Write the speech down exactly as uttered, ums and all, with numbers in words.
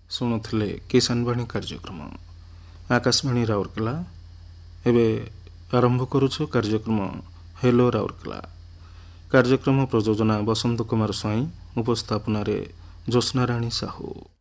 ଶୁଣୁଥିଲେ କିଷାନ ବାଣୀ କାର୍ଯ୍ୟକ୍ରମ ଆକାଶବାଣୀ ରାଉରକେଲା। ଏବେ ଆରମ୍ଭ କରୁଛୁ କାର୍ଯ୍ୟକ୍ରମ ହେଲୋ ରାଉରକେଲା। କାର୍ଯ୍ୟକ୍ରମ ପ୍ରଯୋଜନା ବସନ୍ତ କୁମାର ସ୍ୱାଇଁ, ଉପସ୍ଥାପନାରେ ଜ୍ୟୋତ୍ସ୍ନାରାଣୀ ସାହୁ।